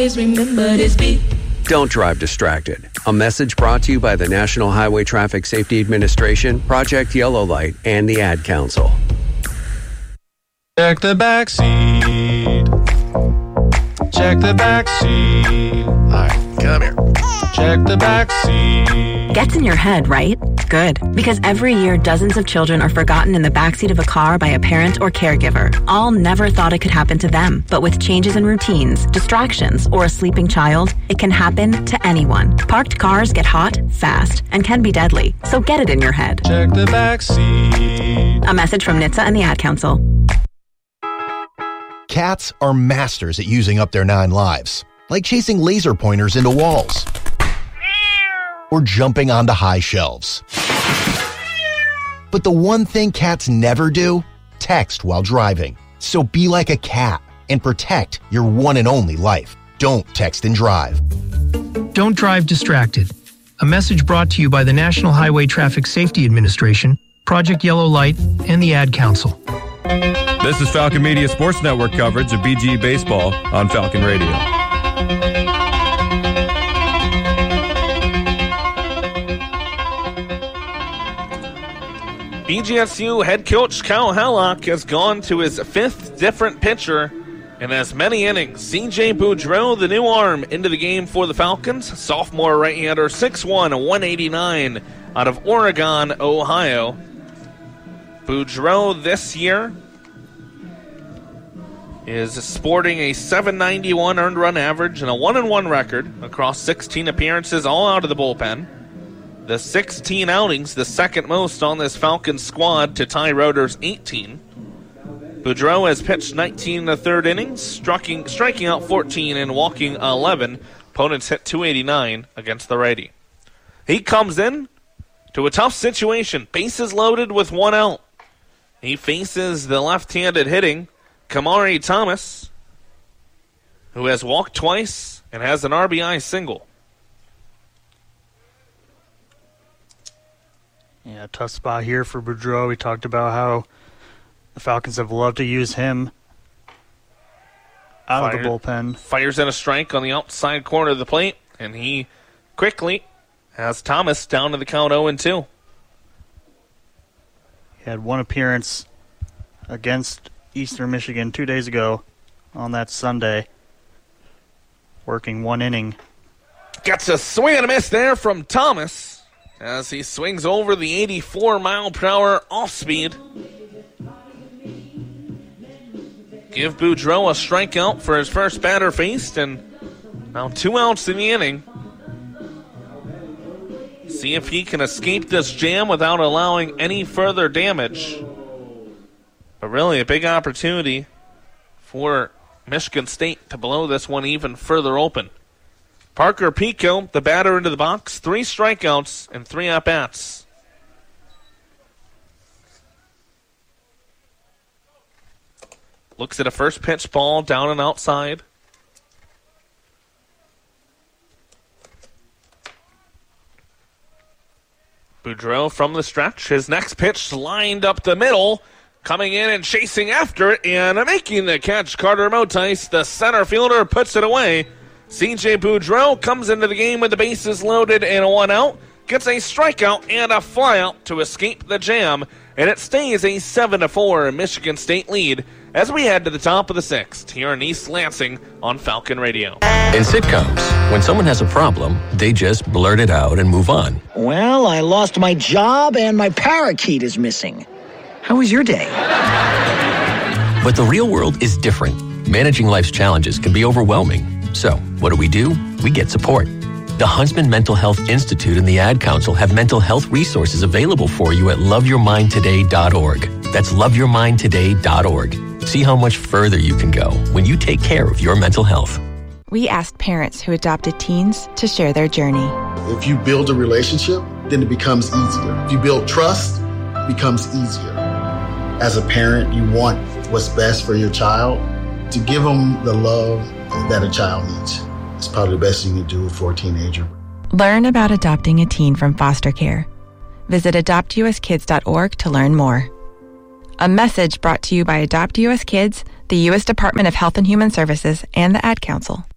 remember this beat. Don't drive distracted. A message brought to you by the National Highway Traffic Safety Administration, Project Yellow Light, and the Ad Council. Check the back seat. Check the back seat. All right, come here. Check the back seat. Gets in your head, right? Good. Because every year, dozens of children are forgotten in the backseat of a car by a parent or caregiver. All never thought it could happen to them. But with changes in routines, distractions, or a sleeping child, it can happen to anyone. Parked cars get hot, fast, and can be deadly. So get it in your head. Check the back seat. A message from NHTSA and the Ad Council. Cats are masters at using up their 9 lives, like chasing laser pointers into walls or jumping onto high shelves. But the one thing cats never do, text while driving. So be like a cat and protect your one and only life. Don't text and drive. Don't drive distracted. A message brought to you by the National Highway Traffic Safety Administration, Project Yellow Light, and the Ad Council. This is Falcon Media Sports Network coverage of BG Baseball on Falcon Radio. BGSU head coach Kyle Hallock has gone to his 5th different pitcher in as many innings. CJ Boudreau, the new arm, into the game for the Falcons. Sophomore right-hander, 6'1", 189 out of Oregon, Ohio. Boudreau this year is sporting a .791 earned run average and a 1-1 record across 16 appearances, all out of the bullpen. The 16 outings, the second most on this Falcons squad to Ty Roeder's 18. Boudreau has pitched 19 in the third innings, striking out 14 and walking 11. Opponents hit .289 against the righty. He comes in to a tough situation, bases loaded with 1 out. He faces the left-handed hitting Kamari Thomas, who has walked twice and has an RBI single. Yeah, tough spot here for Boudreau. We talked about how the Falcons have loved to use him out of the bullpen. Fires in a strike on the outside corner of the plate, and he quickly has Thomas down to the count 0-2. He had 1 appearance against Eastern Michigan 2 days ago on that Sunday, working 1 inning. Gets a swing and a miss there from Thomas as he swings over the 84-mile-per-hour off-speed. Give Boudreau a strikeout for his first batter faced, and now 2 outs in the inning. See if he can escape this jam without allowing any further damage. But really a big opportunity for Michigan State to blow this one even further open. Parker Pico, the batter into the box, 3 strikeouts and 3 at-bats. Looks at a first pitch ball down and outside. Boudreau from the stretch. His next pitch lined up the middle. Coming in and chasing after it and making the catch. Carter Motice, the center fielder, puts it away. CJ Boudreau comes into the game with the bases loaded and a 1 out. Gets a strikeout and a flyout to escape the jam. And it stays a 7-4 Michigan State lead as we head to the top of the 6th here in East Lansing on Falcon Radio. In sitcoms, when someone has a problem, they just blurt it out and move on. Well, I lost my job and my parakeet is missing. How was your day? But the real world is different. Managing life's challenges can be overwhelming. So, what do? We get support. The Huntsman Mental Health Institute and the Ad Council have mental health resources available for you at loveyourmindtoday.org. That's loveyourmindtoday.org. See how much further you can go when you take care of your mental health. We asked parents who adopted teens to share their journey. If you build a relationship, then it becomes easier. If you build trust, it becomes easier. As a parent, you want what's best for your child. To give them the love that a child needs. It's probably the best you can do for a teenager. Learn about adopting a teen from foster care. Visit adoptuskids.org to learn more. A message brought to you by Adopt US Kids, the U.S. Department of Health and Human Services, and the Ad Council.